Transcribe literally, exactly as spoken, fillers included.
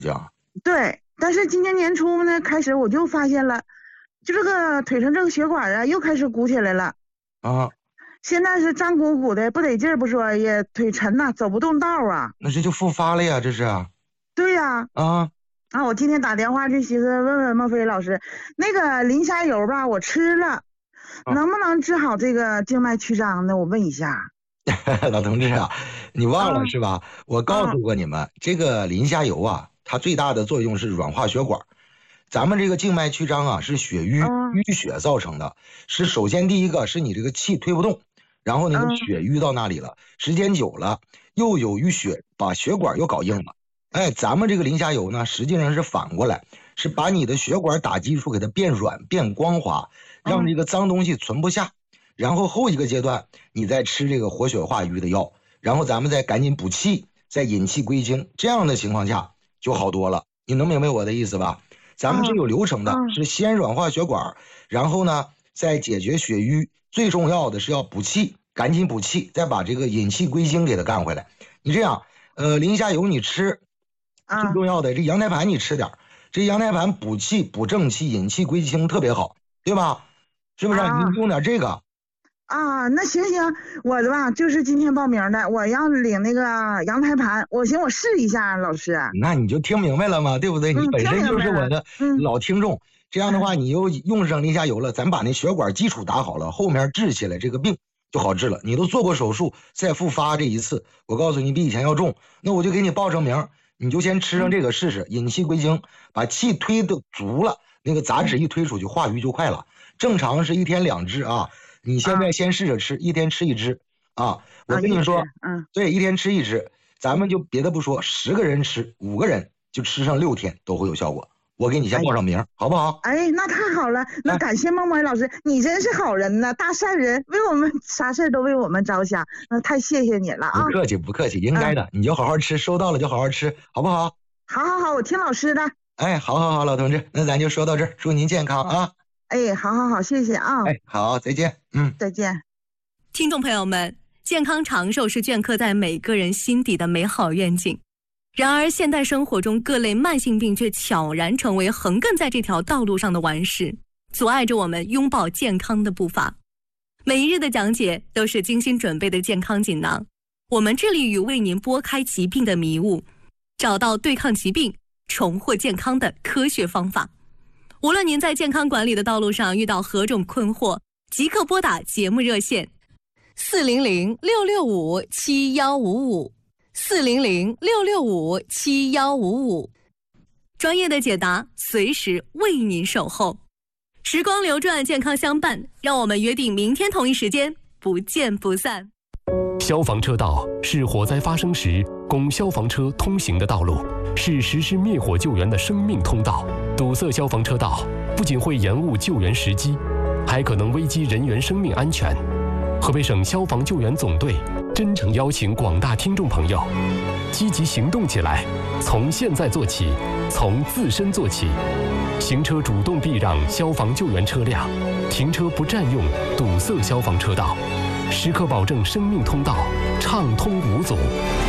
这样。 对，但是今年年初呢，开始我就发现了，就这个腿上这个血管啊，又开始鼓起来了。 啊， 现在是胀鼓鼓的，不得劲儿不说，也腿沉呐、走不动道啊。 那这就复发了呀，这是啊。 对呀、 啊， 啊，我今天打电话就寻思问问孟非老师，那个磷虾油吧，我吃了， 啊能不能治好这个静脉曲张呢？我问一下。 老同志啊，你忘了啊是吧？我告诉过你们，这个磷虾油啊，它最大的作用是软化血管。咱们这个静脉曲张啊，是血瘀嗯淤血造成的。是首先第一个是你这个气推不动，然后那个嗯血淤到那里了，时间久了又有淤血，把血管又搞硬了。哎，咱们这个磷虾油呢，实际上是反过来，是把你的血管打基础给它变软、变光滑，让这个脏东西存不下。然后后一个阶段，你再吃这个活血化瘀的药，然后咱们再赶紧补气，再引气归经，这样的情况下就好多了。你能明白我的意思吧？咱们是有流程的， 嗯是先软化血管，然后呢再解决血瘀，最重要的是要补气，赶紧补气，再把这个引气归经给它干回来。你这样，呃，磷虾油你吃， 啊最重要的这羊胎盘你吃点，这羊胎盘补气、补正气、引气归经特别好，对吧？是不是？ 啊你用点这个。 啊，那行行，我的吧就是今天报名的，我要领那个羊胎盘，我寻我试一下，老师。 那你就听明白了吗？对不对？ 嗯你本身就是我的嗯老听众，这样的话你又用上磷虾油了，咱把那血管基础打好了，后面治起来这个病就好治了。你都做过手术，再复发这一次，我告诉你比以前要重，那我就给你报上名，你就先吃上这个试试，引气归经，把气推的足了，那个杂质一推出去，化瘀就快了。正常是一天两支啊。你现在先试着吃，一天吃一支啊！我跟你说， 嗯， 对，一天吃一支，咱们就别的不说，十个人吃，五个人就吃上六天都会有效果。我给你先报上名，好不好？ 哎，那太好了，那感谢孟孟老师，你真是好人呐，大善人，为我们啥事都为我们着想，那太谢谢你了啊！ 不客气，不客气，应该的，你就好好吃，收到了就好好吃，好不好？ 好好好，我听老师的。 哎，好好好，老同志，那咱就说到这儿，祝您健康啊！ 哎，好好好，谢谢啊！ 哎，好，再见，嗯， 再见。 听众朋友们，健康长寿是镌刻在每个人心底的美好愿景。然而，现代生活中各类慢性病却悄然成为横亘在这条道路上的顽石，阻碍着我们拥抱健康的步伐。每一日的讲解都是精心准备的健康锦囊，我们致力于为您拨开疾病的迷雾，找到对抗疾病、重获健康的科学方法。无论您在健康管理的道路上遇到何种困惑，即刻拨打节目热线四零零六六五七幺五五四零零六六五七幺五五，专业的解答随时为您守候。时光流转，健康相伴，让我们约定明天同一时间不见不散。 消防车道是火灾发生时供消防车通行的道路，是实施灭火救援的生命通道。堵塞消防车道不仅会延误救援时机，还可能危及人员生命安全。河北省消防救援总队真诚邀请广大听众朋友积极行动起来，从现在做起，从自身做起。行车主动避让消防救援车辆，停车不占用堵塞消防车道，时刻保证生命通道畅通无阻。